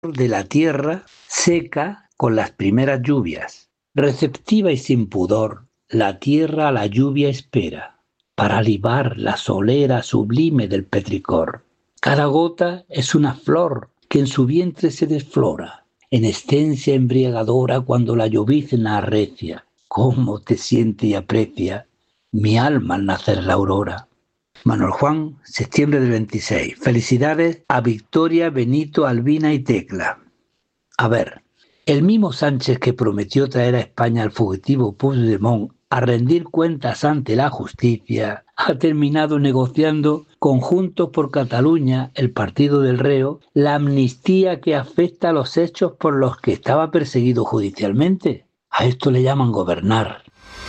de la tierra seca con las primeras lluvias. Receptiva y sin pudor, la tierra a la lluvia espera, para libar la solera sublime del petricor. Cada gota es una flor que en su vientre se desflora, en esencia embriagadora cuando la llovizna arrecia. ¿Cómo te siente y aprecia mi alma al nacer la aurora? Manuel Juan, septiembre del 26. Felicidades a Victoria, Benito, Albina y Tecla. A ver, el mismo Sánchez que prometió traer a España al fugitivo Puigdemont a rendir cuentas ante la justicia, ha terminado negociando con Juntos por Cataluña, el partido del reo, la amnistía que afecta a los hechos por los que estaba perseguido judicialmente. A esto le llaman gobernar.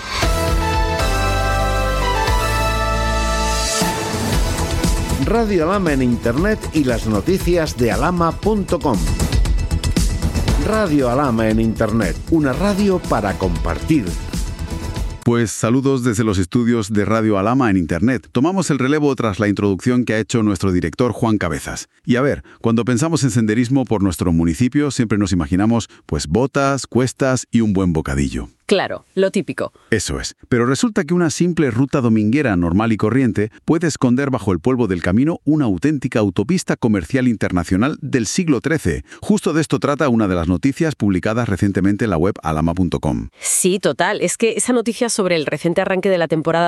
Radio Alhama en Internet y las noticias de alhama.com. Radio Alhama en Internet, una radio para compartir. Pues saludos desde los estudios de Radio Alhama en Internet. Tomamos el relevo tras la introducción que ha hecho nuestro director Juan Cabezas. Y a ver, cuando pensamos en senderismo por nuestro municipio, siempre nos imaginamos pues botas, cuestas y un buen bocadillo. Claro, lo típico. Eso es. Pero resulta que una simple ruta dominguera normal y corriente puede esconder bajo el polvo del camino una auténtica autopista comercial internacional del siglo XIII. Justo de esto trata una de las noticias publicadas recientemente en la web alhama.com. Sí, total. Es que esa noticia sobre el reciente arranque de la temporada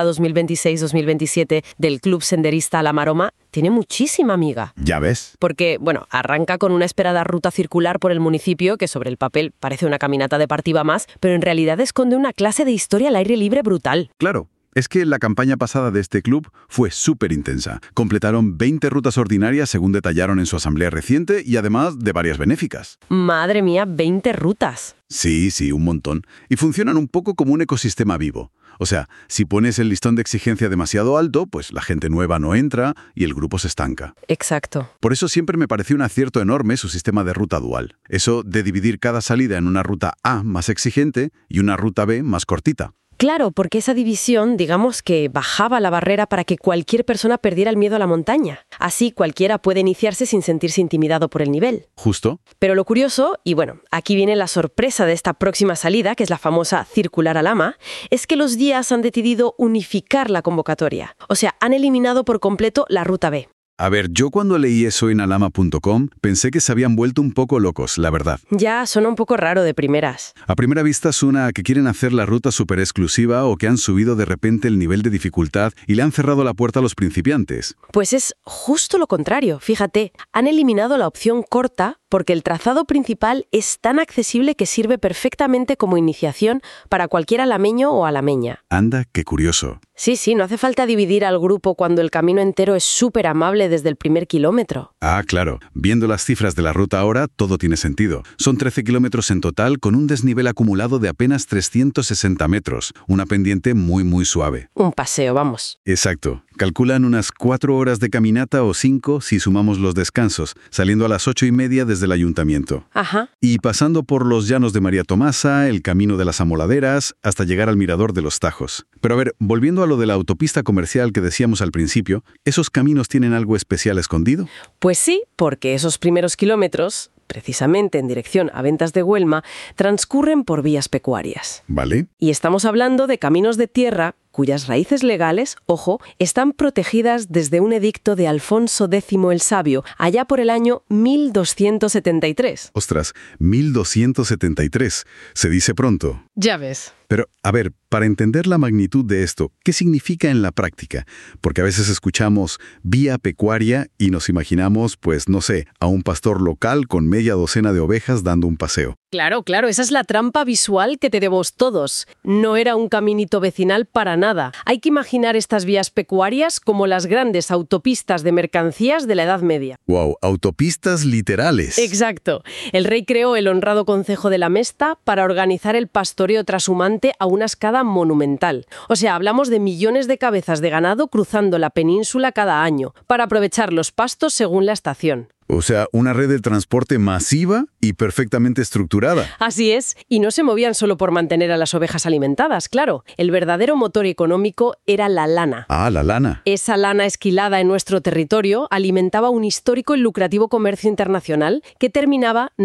2026-2027 del Club Senderista Alhama tiene muchísima miga. ¿Ya ves? Porque, bueno, arranca con una esperada ruta circular por el municipio que sobre el papel parece una caminata deportiva más, pero en realidad esconde una clase de historia al aire libre brutal. Claro. Es que la campaña pasada de este club fue súper intensa. Completaron 20 rutas ordinarias según detallaron en su asamblea reciente y además de varias benéficas. Madre mía, 20 rutas. Sí, un montón. Y funcionan un poco como un ecosistema vivo. O sea, si pones el listón de exigencia demasiado alto, pues la gente nueva no entra y el grupo se estanca. Exacto. Por eso siempre me pareció un acierto enorme su sistema de ruta dual. Eso de dividir cada salida en una ruta A más exigente y una ruta B más cortita. Claro, porque esa división, digamos que bajaba la barrera para que cualquier persona perdiera el miedo a la montaña. Así cualquiera puede iniciarse sin sentirse intimidado por el nivel. Justo. Pero lo curioso, y bueno, aquí viene la sorpresa de esta próxima salida, que es la famosa Circular Alhama, es que los guías han decidido unificar la convocatoria. O sea, han eliminado por completo la ruta B. A ver, yo cuando leí eso en alhama.com pensé que se habían vuelto un poco locos, la verdad. Ya, suena un poco raro de primeras. A primera vista suena a que quieren hacer la ruta súper exclusiva o que han subido de repente el nivel de dificultad y le han cerrado la puerta a los principiantes. Pues es justo lo contrario, fíjate. Han eliminado la opción corta porque el trazado principal es tan accesible que sirve perfectamente como iniciación para cualquier alameño o alameña. Anda, qué curioso. Sí, no hace falta dividir al grupo cuando el camino entero es súper amable desde el primer kilómetro. Ah, claro. Viendo las cifras de la ruta ahora, todo tiene sentido. Son 13 kilómetros en total con un desnivel acumulado de apenas 360 metros. Una pendiente muy suave. Un paseo, vamos. Exacto. Calculan unas 4 horas de caminata o 5 si sumamos los descansos, saliendo a las 8:30 desde el ayuntamiento. Ajá. Y pasando por los llanos de María Tomasa, el camino de las Amoladeras, hasta llegar al mirador de los Tajos. Pero a ver, volviendo a lo de la autopista comercial que decíamos al principio, ¿esos caminos tienen algo especial escondido? Pues sí, porque esos primeros kilómetros, precisamente en dirección a Ventas de Güelma, transcurren por vías pecuarias. ¿Vale? Y estamos hablando de caminos de tierra cuyas raíces legales, ojo, están protegidas desde un edicto de Alfonso X el Sabio, allá por el año 1273. Ostras, 1273. Se dice pronto. Ya ves. Pero, a ver, para entender la magnitud de esto, ¿qué significa en la práctica? Porque a veces escuchamos vía pecuaria y nos imaginamos, pues, no sé, a un pastor local con media docena de ovejas dando un paseo. Claro, esa es la trampa visual que tenemos todos. No era un caminito vecinal para nada. Hay que imaginar estas vías pecuarias como las grandes autopistas de mercancías de la Edad Media. ¡Wow! Autopistas literales. Exacto. El rey creó el honrado concejo de la Mesta para organizar el pastoreo trashumante a una escala monumental. O sea, hablamos de millones de cabezas de ganado cruzando la península cada año, para aprovechar los pastos según la estación. O sea, una red de transporte masiva y perfectamente estructurada. Así es, y no se movían solo por mantener a las ovejas alimentadas, claro. El verdadero motor económico era la lana. Ah, la lana. Esa lana esquilada en nuestro territorio alimentaba un histórico y lucrativo comercio internacional que terminaba